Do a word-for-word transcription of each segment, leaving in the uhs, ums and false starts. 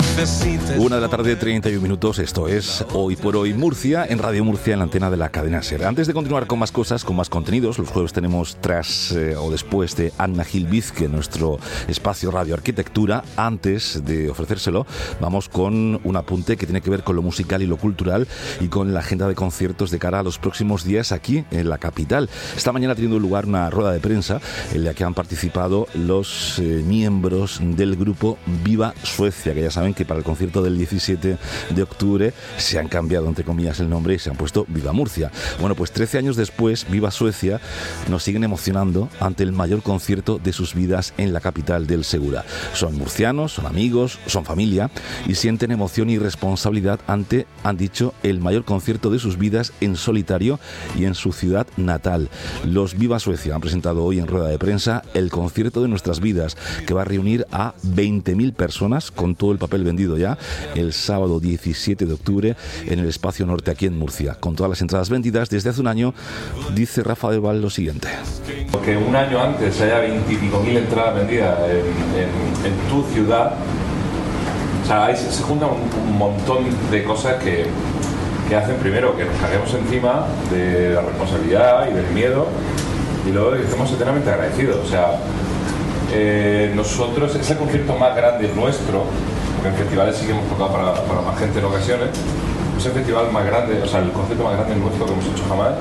Una de la tarde, treinta y un minutos. Esto es Hoy por Hoy Murcia, en Radio Murcia, en la antena de la cadena SER. Antes de continuar con más cosas, con más contenidos, los jueves tenemos tras eh, o después de Anna Gil Vizque, nuestro espacio Radio Arquitectura. Antes de ofrecérselo, vamos con un apunte que tiene que ver con lo musical y lo cultural y con la agenda de conciertos de cara a los próximos días aquí en la capital. Esta mañana ha tenido lugar una rueda de prensa en la que han participado los eh, miembros del grupo Viva Suecia, que ya saben que para el concierto del diecisiete de octubre se han cambiado, entre comillas, el nombre y se han puesto Viva Murcia. Bueno, pues trece años después, Viva Suecia nos siguen emocionando ante el mayor concierto de sus vidas en la capital del Segura. Son murcianos, son amigos, son familia y sienten emoción y responsabilidad ante, han dicho, el mayor concierto de sus vidas en solitario y en su ciudad natal. Los Viva Suecia han presentado hoy en rueda de prensa el concierto de nuestras vidas, que va a reunir a veinte mil personas con todo el papel vendido ya el sábado diecisiete de octubre en el Espacio Norte aquí en Murcia, con todas las entradas vendidas desde hace un año. Dice Rafa del Val lo siguiente: porque un año antes haya veintipico mil entradas vendidas en, en, en tu ciudad, o sea, ahí se, se juntan un, un montón de cosas que, que hacen primero que nos caguemos encima de la responsabilidad y del miedo, y luego que estemos eternamente agradecidos. O sea, eh, nosotros, es el concierto más grande nuestro, porque en festivales sí que hemos tocado para, para más gente en ocasiones. Es el festival más grande, o sea, el concierto más grande nuestro que hemos hecho jamás.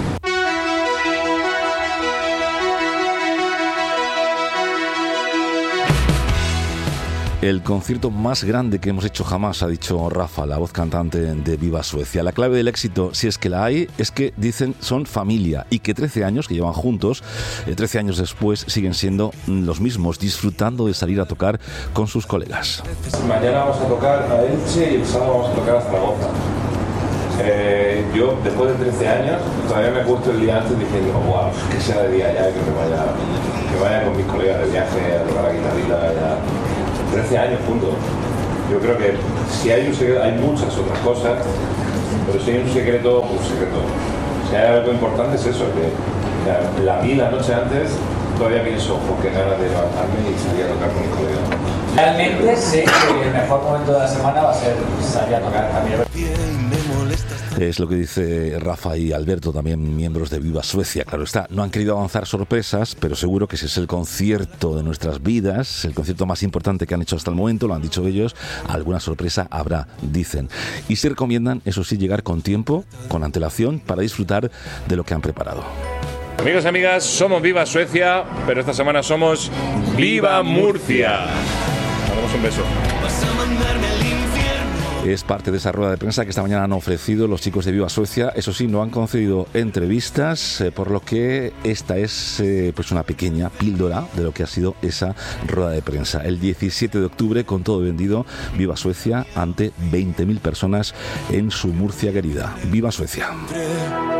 El concierto más grande que hemos hecho jamás, ha dicho Rafa, la voz cantante de Viva Suecia. La clave del éxito, si es que la hay, es que dicen son familia y que trece años que llevan juntos, eh, trece años después siguen siendo los mismos, disfrutando de salir a tocar con sus colegas. Mañana vamos a tocar a Elche y el sábado vamos a tocar a Zaragoza. Eh, yo, después de trece años, todavía me he puesto el día antes diciendo, wow, que sea de día ya, que me vaya, que vaya con mis colegas de viaje a tocar la guitarrita ya. trece años juntos. Yo creo que si hay un secreto, hay muchas otras cosas, pero si hay un secreto, un secreto. Si hay algo importante es eso, que ya, la vi la noche antes, todavía pienso, porque ganas de levantarme y salir a tocar con mis colegas. Realmente sé que el mejor momento de la semana va a ser salir a tocar también. Es lo que dice Rafa y Alberto, también miembros de Viva Suecia. Claro está, no han querido avanzar sorpresas, pero seguro que ese es el concierto de nuestras vidas, el concierto más importante que han hecho hasta el momento, lo han dicho ellos. Alguna sorpresa habrá, dicen. Y se recomiendan, eso sí, llegar con tiempo, con antelación, para disfrutar de lo que han preparado. Amigos y amigas, somos Viva Suecia, pero esta semana somos Viva Murcia. Damos un beso. Es parte de esa rueda de prensa que esta mañana han ofrecido los chicos de Viva Suecia. Eso sí, no han concedido entrevistas, eh, por lo que esta es eh, pues una pequeña píldora de lo que ha sido esa rueda de prensa. El diecisiete de octubre, con todo vendido, Viva Suecia ante veinte mil personas en su Murcia querida. Viva Suecia.